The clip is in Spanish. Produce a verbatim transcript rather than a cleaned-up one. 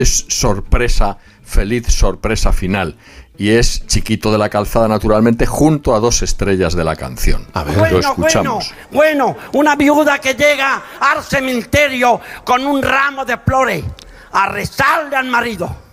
es sorpresa, feliz sorpresa final. Y es Chiquito de la Calzada, naturalmente, junto a dos estrellas de la canción. A ver, bueno, lo escuchamos. Bueno, bueno, una viuda que llega al cementerio con un ramo de flores a rezarle al marido.